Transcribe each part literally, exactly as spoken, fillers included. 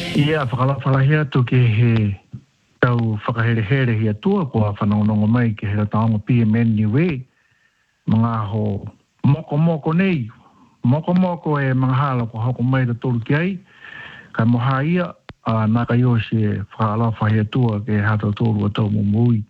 Ia whakalawhalahia tu ke he tau whakahere-here hia tua kua whanongongo mai ke he taonga P M N New Way. Mga ho moko-moko nei. Moko-moko e mga hala ko hoko mai ta tolu ki ai. Kai moha ia a naka yosi e whakalawhahia tua ke hata tolu a tau mumui.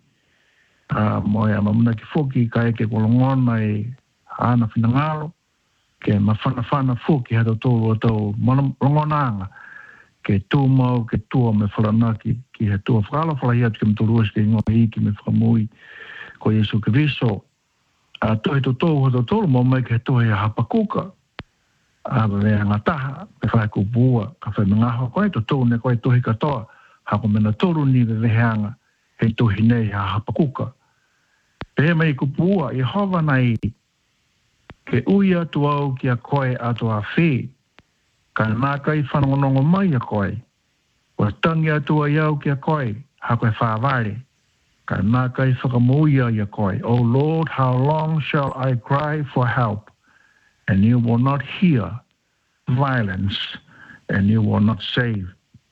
Mo e amamuna ki foki ka eke kolongona e ana whinangalo. Ke mawhana-whana foki hata tolu a tau longonanga. Ke tū mau, ke tua me wharanaki, ki he tua whakala whalahia te me tūruas ke ingoa iki me whakamui ko Yesu Kiriso. A tohe to tōu hato tōru mo mai ke he tohe a hapakuka. A mea ngataha, me whae kupua, ka whae mengaho koe to tōu ne koe tohe katoa, hako mena tōru ni ve veheanga, he tohe nei a hapakuka. Pehe mai kupua, i hova nei, ke uia tu au ki a koe ato a whee, ka nā kai whanongonongo mai a koe. Wa tangi atua iau ki a koe, ha koe whāware. Ka nā kai whakamuia i a koe. Oh Lord, how long shall I cry for help? And you will not hear violence, and you will not save.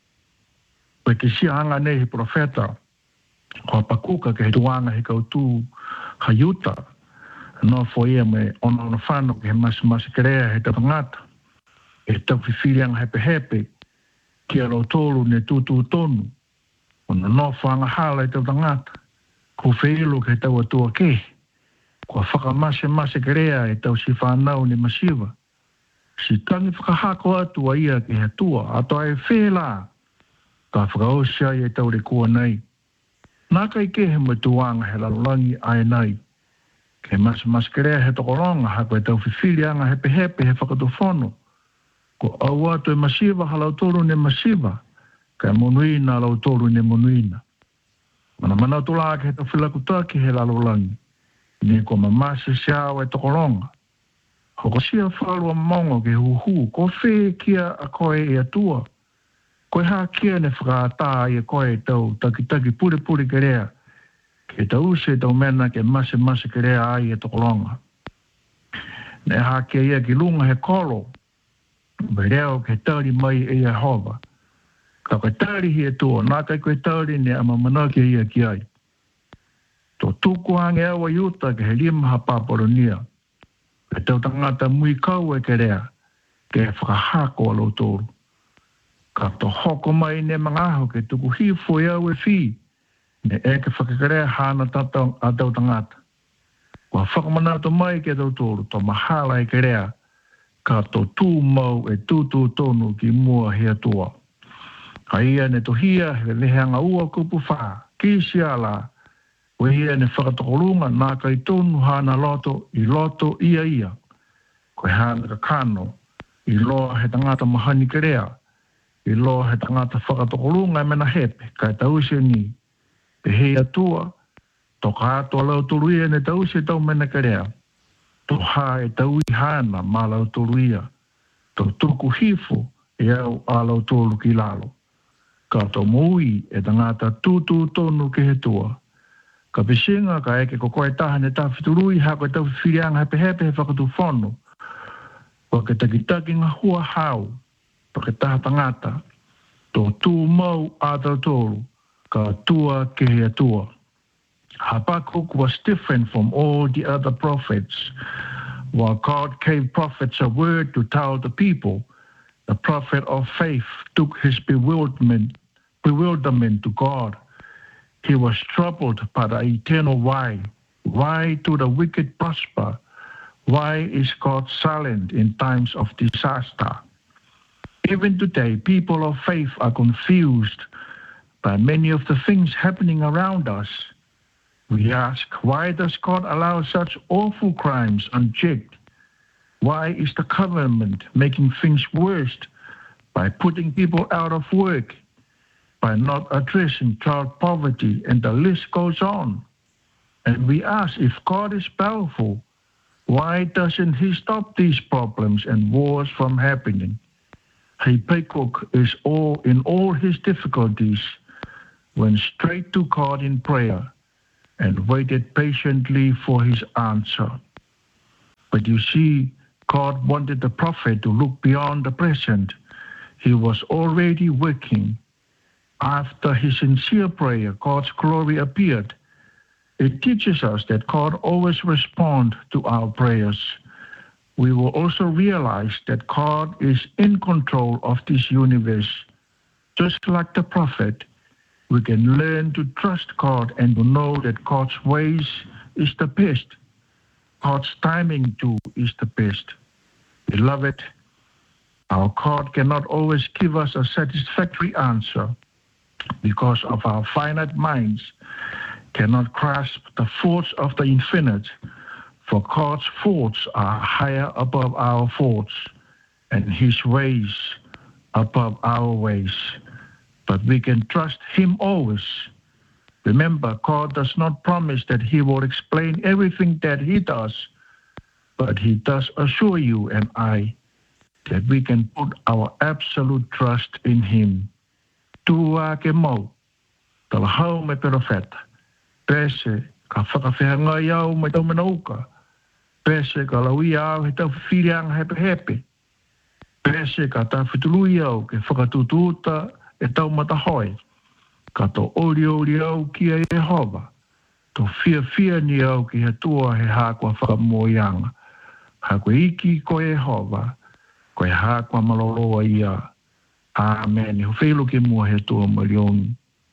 Pe ke si anga nei he profeta, ko pakuka ke he tuanga he kautū hayuta, no fo ia me ono ono whano ke he masu masu kerea he tapangata. E tau whiwhirianga hepe hepe, ki alo tōru ne tūtū tonu, o na no whanga hala e tau tangata, ko whiilu ke tau atua ke, ko whakamase mase kerea e tau si whanau ne masiva, si tangi whakahako atua ia ke he tua, ato ai whela, ka whakaosia i e tau re kua nei. Nā kai ke he matuanga he lalulangi ai nei, ke mase mase kerea he tokoronga, hako e tau whiwhirianga hepe hepe he whakatofono, ko aua to e masiva halau tolu ne masiva, ka monuina halau tolu ne monuina. Mana mana tula ke he tawhilakutaki he lalulangi, ni ko mamase siawa e tokolonga. Hoko sia whalua mongo ke huhu, ko whee kia a koe e atua. Koe haa kia ne whakaata i a koe tau taki-taki puri-puri kerea, ke tau se tau mena ke mase-mase kerea ai e tokolonga. Ne haa kia ia ki lunga he kolo, Bereo ke tauri mai e Yehova. Ka koe tauri hi e tō, nā kai koe tauri ne ama manake ia ki ai. Tō tūku hange awa iuta ke he lima ha pāporonia. Ke tau tangata mui kau e ke rea, ke whakahako alo tōru. Ka tō hoko mai ne mangaho ke tuku hifo e au e whi, ne e ke whakakarea hana tatau a tau tangata. Kua whakamanato mai ke tau tōru, tō mahala e ke rea, ka tō tū mau e tūtū tonu ki mua hea tua. Ka ia ne to hia he leheanga ua kupu wha, ki siala, o ia ne whakatokorunga nā kai tonu hana loto i loto ia ia. Koe hana ka kano, i loa he tangata mahani kerea, i loa he tangata whakatokorunga e mena hepe, kai tause ni, pe hea tua, to ka ato lau turuia ne tause tau mena kerea. To ha e tau i hana ma lau toluia. To tuku hifo e au a lau tolu ki lalo. Ka to mui e tangata tūtū tonu ke he tua. Ka pisinga ka eke ko koe taha ne tawhiturui ha koe tau whirianga hepe hepe he whakatu whono. Ko ke takitaki ngā hua hau. To ke taha tangata. To tū mau a tau tolu. Ka tua ke he tua. Habakkuk was different from all the other prophets. While God gave prophets a word to tell the people, the prophet of faith took his bewilderment, bewilderment to God. He was troubled by the eternal why. Why do the wicked prosper? Why is God silent in times of disaster? Even today, people of faith are confused by many of the things happening around us. We ask, why does God allow such awful crimes unchecked? Why is the government making things worse by putting people out of work, by not addressing child poverty, and the list goes on? And we ask, if God is powerful, why doesn't he stop these problems and wars from happening? Habakkuk is all in all his difficulties, went straight to God in prayer, and waited patiently for his answer. But you see, God wanted the prophet to look beyond the present. he was already working. After his sincere prayer, God's glory appeared. It teaches us that God always responds to our prayers. We will also realize that God is in control of this universe. Just like the prophet, we can learn to trust God and to know that God's ways is the best. God's timing too is the best. Beloved, our God cannot always give us a satisfactory answer because of our finite minds cannot grasp the thoughts of the infinite, for God's thoughts are higher above our thoughts and his ways above our ways. But we can trust him always. Remember, God does not promise that he will explain everything that he does, but he does assure you and I that we can put our absolute trust in him. Tua ke mau, talahau me perofeta, pese ka whakawhihangai au me tau manauka, pese ka laui au he tau whirianga hepe hepe, pese ka tau whitului au ke whakatututa e tau matahoi, ka tō ori ori au kia Yehova, tō whia whia ni au ki he tua he hākua whakamoianga, hākua iki ko Yehova, ko he hākua maloloa ia. Amen. Ho whelo ke mua he tua marioni.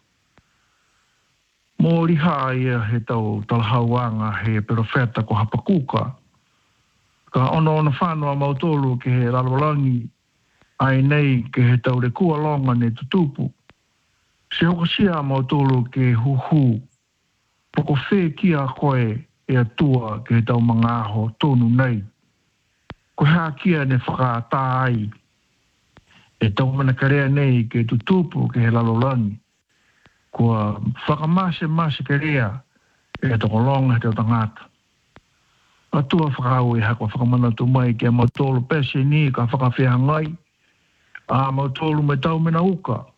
Mō riha ia he tau talahauanga he perofeta ko Hapakuka. Ka ono ona whanua mautolu ke he lalolangi ai nei ke he tau le kua longa ne tutupu. Se hoko sia mautolu ke huhu. Poko whē kia koe e atua ke he tau mangaho tonu nei. Ko hea kia ne whakaata ai. E tau mana karea nei ke tutupu ke he lalolangi. Kua whakamase mase karea e toko longa he tau tangata. Atua whakau e hako whakamana tu mai ke mautolu pese ni ka whakawhihangai. A mautolu me tau mena uka.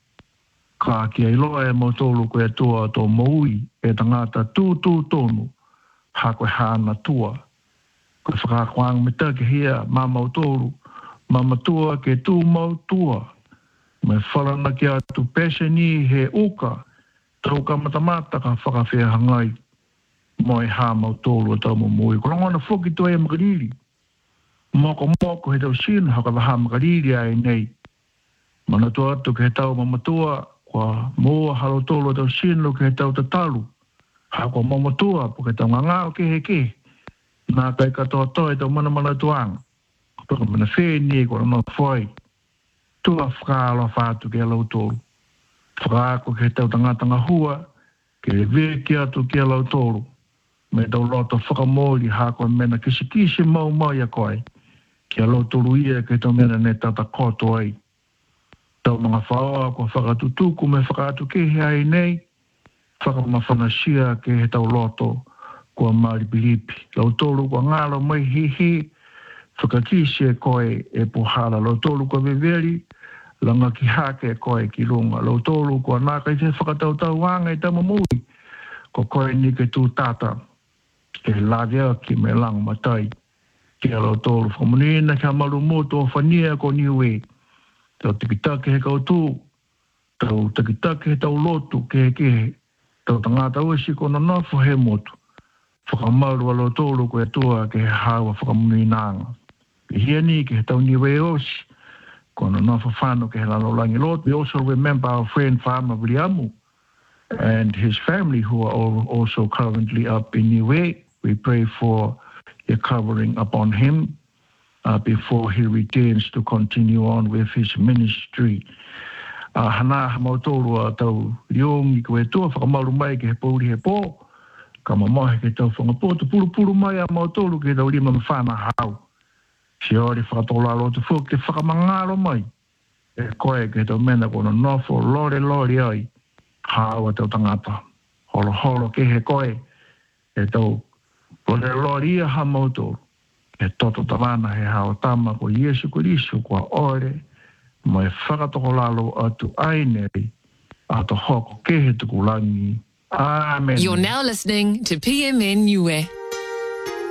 Ka ki ai loa e mautolu koe atua tō maui e tangata tū tū tonu. Hako e hana tua. Ko whakakwang me take hia ma mautolu. Mama tua ke tū mau tua. Me whalana ki atu pese ni he uka. Tau ka matamata ka whakawhihangai. Moi ha mau tōlu tau mo mui. Ko langona whoki tu e makariri. Moko moko he tau sinu haka waha makariri ai nei. Mana tu atu ke he tau mamatua. Kua mua halo tōlu tau sinu ke he tau tatalu. Hako mamatua po ke tau ngangao ke he ke. Nā kai katoa toi tau mana mana tuanga. Paka mana whēni e kora no whai. Tua whakaalo whātu ke lau tōru. Whakaako ke tau tangatanga hua, ke re ki atu ke lau tōru. Me tau loto whakamōri hāko mena kisi kisi mau mau ia koe. Ke lau tōru ia ke tau mena ne tata koto ai. Tau mga whaoa ko whakatutuku me whakatu ke he ai nei. Whakamawhanasia ke he tau loto kua maari pilipi. Lau tōru kua ngālo mai hi hi. Whakakisi e koe e pohara. Lau tōlu kua veveri, langa ki hake e koe ki runga. Lau tōlu kua nāka i te whakatautau wanga i tamamui. Ko koe ni ke tū tata, ke lawea ki me lang matai. Kia lau tōlu whamunina kia malu moto o whania ko niwe. Tau tikitake he kautū, tau tikitake he tau lotu ke he ke he. Tau tangata uesi ko na nofo he motu. Whakamaru alo tōlu ko e tua ke he hawa whakamuninanga. Here ni ke tau ni weosi kono no fafano ke lalolangi. Lord, we also remember our friend Farmer Williamu and his family who are also currently up in Niue. We pray for your covering upon him uh, before he returns to continue on with his ministry. Uh, hana mautolu a tau riongi ko e tua whakamaru mai ke he pauri he pō. Ka mamahe ke tau whangapoto puru puru mai a mautolu ke tau lima mawhana hau. Si ori whakatola lotu fuki te whakamangaro mai. E koe ke tau mena kono nofo lore lore ai. Hawa tau tangata. Holo holo ke he koe. E tau lore lore ia ha mautoro. E toto tawana he hawa tama ko Yesu Kurisu kua ore. Mai whakatoko lalo atu aineri. Ato hoko ke he tukulangi. Amen. You're now listening to P M N Niue.